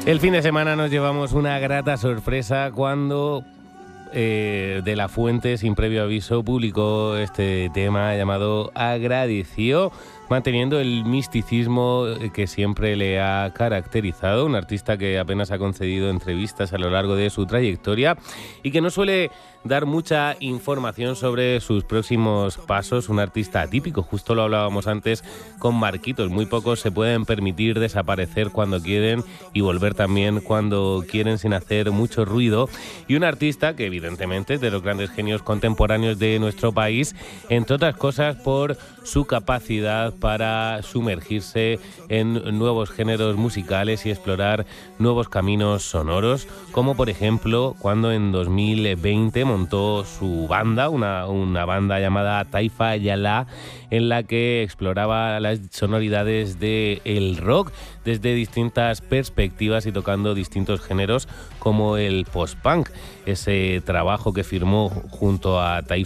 El fin de semana nos llevamos una grata sorpresa cuando De La Fuente, sin previo aviso, publicó este tema llamado Agradeció, manteniendo el misticismo que siempre le ha caracterizado. Un artista que apenas ha concedido entrevistas a lo largo de su trayectoria y que no suele dar mucha información sobre sus próximos pasos. Un artista atípico, justo lo hablábamos antes con Marquitos. Muy pocos se pueden permitir desaparecer cuando quieren y volver también cuando quieren sin hacer mucho ruido. Y un artista que evidentemente de los grandes genios contemporáneos de nuestro país, entre otras cosas por su capacidad para sumergirse en nuevos géneros musicales y explorar nuevos caminos sonoros, como por ejemplo cuando en 2020 montó su banda, una banda llamada Taifa Yala, en la que exploraba las sonoridades del rock desde distintas perspectivas y tocando distintos géneros como el post-punk. Ese trabajo que firmó junto a Taifa